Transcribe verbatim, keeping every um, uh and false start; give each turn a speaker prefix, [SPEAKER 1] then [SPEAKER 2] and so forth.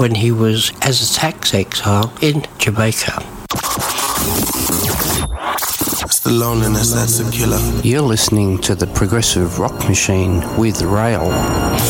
[SPEAKER 1] when he was as a tax exile in Jamaica.
[SPEAKER 2] It's the loneliness that's a killer.
[SPEAKER 1] You're listening to the Progressive Rock Machine with Rail.